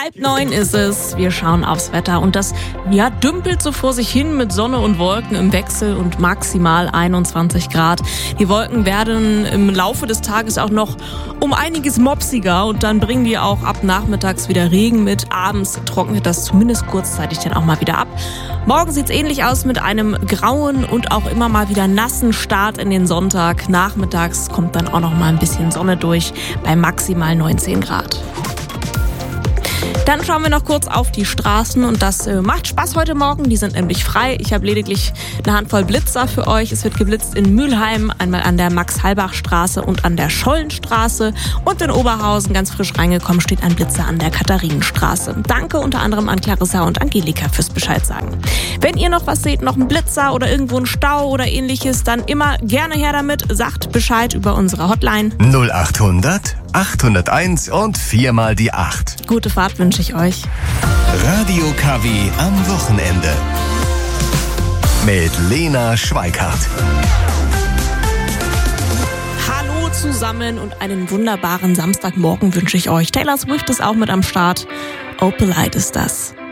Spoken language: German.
8:30 ist es. Wir schauen aufs Wetter und das dümpelt so vor sich hin mit Sonne und Wolken im Wechsel und maximal 21 Grad. Die Wolken werden im Laufe des Tages auch noch um einiges mopsiger und dann bringen die auch ab nachmittags wieder Regen mit. Abends trocknet das zumindest kurzzeitig dann auch mal wieder ab. Morgen sieht's ähnlich aus mit einem grauen und auch immer mal wieder nassen Start in den Sonntag. Nachmittags kommt dann auch noch mal ein bisschen Sonne durch bei maximal 19 Grad. Dann schauen wir noch kurz auf die Straßen und das macht Spaß heute Morgen. Die sind nämlich frei. Ich habe lediglich eine Handvoll Blitzer für euch. Es wird geblitzt in Mülheim, einmal an der Max-Halbach-Straße und an der Schollenstraße. Und in Oberhausen, ganz frisch reingekommen, steht ein Blitzer an der Katharinenstraße. Danke unter anderem an Clarissa und Angelika fürs Bescheid sagen. Wenn ihr noch was seht, noch einen Blitzer oder irgendwo einen Stau oder ähnliches, dann immer gerne her damit. Sagt Bescheid über unsere Hotline 0800 801 und 4 mal die 8. Gute Fahrt wünsche ich euch. Radio KW am Wochenende. Mit Lena Schweikart. Hallo zusammen und einen wunderbaren Samstagmorgen wünsche ich euch. Taylor Swift ist auch mit am Start. Opalite ist das.